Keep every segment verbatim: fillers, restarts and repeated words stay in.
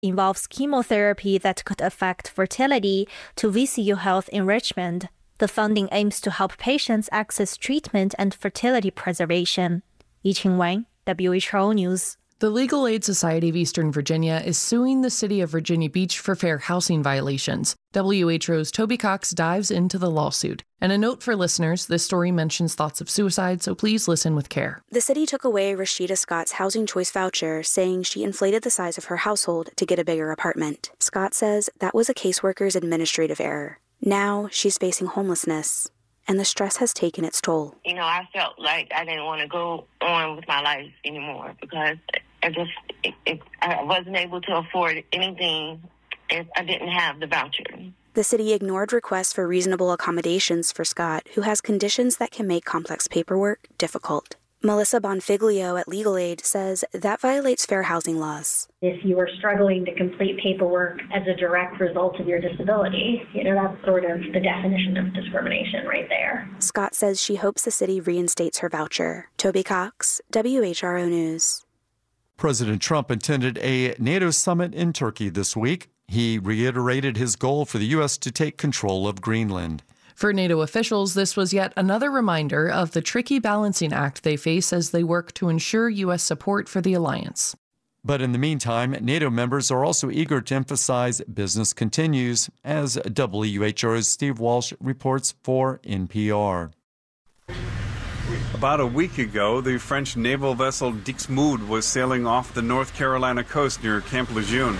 involves chemotherapy that could affect fertility to V C U Health in Richmond. The funding aims to help patients access treatment and fertility preservation. Yiqing Wang, W H R O News. The Legal Aid Society of Eastern Virginia is suing the city of Virginia Beach for fair housing violations. W H R O's Toby Cox dives into the lawsuit. And a note for listeners, this story mentions thoughts of suicide, so please listen with care. The city took away Rashida Scott's housing choice voucher, saying she inflated the size of her household to get a bigger apartment. Scott says that was a caseworker's administrative error. Now she's facing homelessness, and the stress has taken its toll. You know, I felt like I didn't want to go on with my life anymore because I just, it, it, I wasn't able to afford anything if I didn't have the voucher. The city ignored requests for reasonable accommodations for Scott, who has conditions that can make complex paperwork difficult. Melissa Bonfiglio at Legal Aid says that violates fair housing laws. If you are struggling to complete paperwork as a direct result of your disability, you know, that's sort of the definition of discrimination right there. Scott says she hopes the city reinstates her voucher. Toby Cox, W H R O News. President Trump attended a NATO summit in Turkey this week. He reiterated his goal for the U S to take control of Greenland. For NATO officials, this was yet another reminder of the tricky balancing act they face as they work to ensure U S support for the alliance. But in the meantime, NATO members are also eager to emphasize business continues, as W H R O's Steve Walsh reports for N P R. About a week ago, the French naval vessel Dixmude was sailing off the North Carolina coast near Camp Lejeune.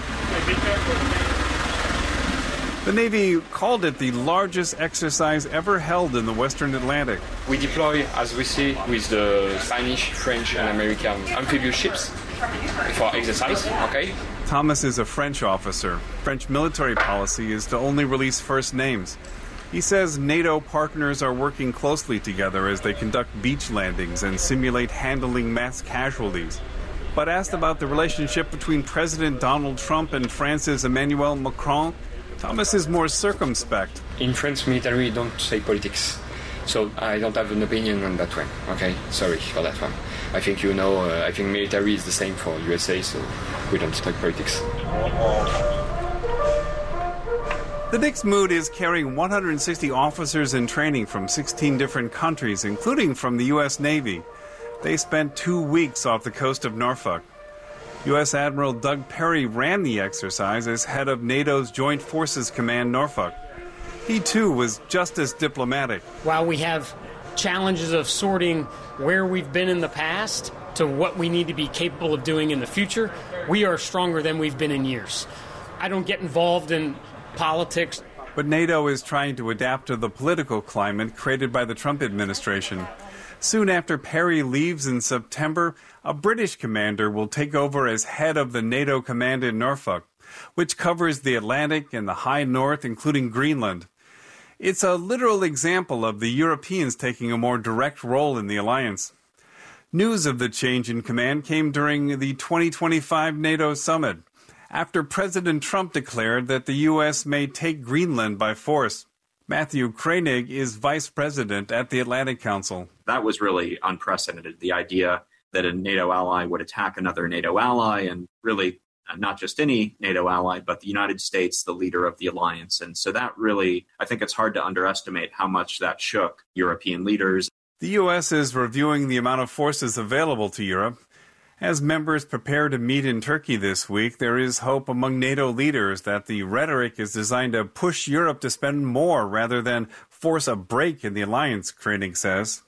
The Navy called it the largest exercise ever held in the Western Atlantic. We deploy, as we see, with the Spanish, French, and American amphibious ships for exercise, okay? Thomas is a French officer. French military policy is to only release first names. He says NATO partners are working closely together as they conduct beach landings and simulate handling mass casualties. But asked about the relationship between President Donald Trump and France's Emmanuel Macron, Thomas is more circumspect. In France military, don't say politics. So I don't have an opinion on that one, okay? Sorry for that one. I think you know, uh, I think military is the same for U S A, so we don't talk politics. The Dixmude is carrying one hundred sixty officers in training from sixteen different countries, including from the U S Navy. They spent two weeks off the coast of Norfolk. U S Admiral Doug Perry ran the exercise as head of NATO's Joint Forces Command Norfolk. He, too, was just as diplomatic. While we have challenges of sorting where we've been in the past to what we need to be capable of doing in the future, we are stronger than we've been in years. I don't get involved in politics. But NATO is trying to adapt to the political climate created by the Trump administration. Soon after Perry leaves in September, a British commander will take over as head of the NATO command in Norfolk, which covers the Atlantic and the high north, including Greenland. It's a literal example of the Europeans taking a more direct role in the alliance. News of the change in command came during the twenty twenty-five NATO summit, after President Trump declared that the U S may take Greenland by force. Matthew Koenig is vice president at the Atlantic Council. That was really unprecedented, the idea that a NATO ally would attack another NATO ally, and really not just any NATO ally, but the United States, the leader of the alliance. And so that really, I think it's hard to underestimate how much that shook European leaders. The U S is reviewing the amount of forces available to Europe. As members prepare to meet in Turkey this week, there is hope among NATO leaders that the rhetoric is designed to push Europe to spend more rather than force a break in the alliance, Koenig says.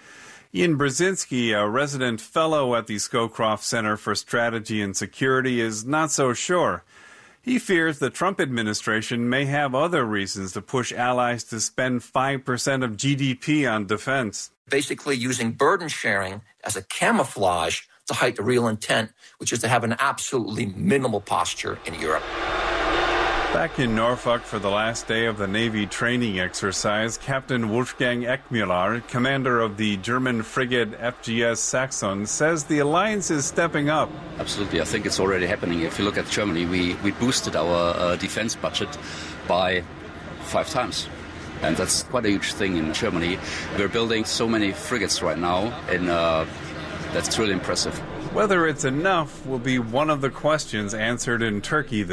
Ian Brzezinski, a resident fellow at the Scowcroft Center for Strategy and Security, is not so sure. He fears the Trump administration may have other reasons to push allies to spend five percent of G D P on defense. Basically using burden sharing as a camouflage to hide the real intent, which is to have an absolutely minimal posture in Europe. Back in Norfolk for the last day of the Navy training exercise, Captain Wolfgang Eckmüller, commander of the German frigate F G S Saxon, says the alliance is stepping up. Absolutely. I think it's already happening. If you look at Germany, we, we boosted our uh, defense budget by five times. And that's quite a huge thing in Germany. We're building so many frigates right now, and uh, that's really impressive. Whether it's enough will be one of the questions answered in Turkey this